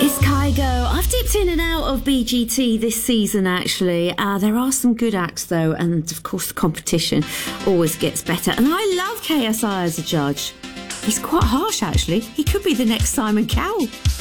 It's Kygo. I've dipped in and out of BGT this season, actually. There are some good acts, though, and of course the competition always gets better. And I love KSI as a judge. He's quite harsh, actually. He could be the next Simon Cowell.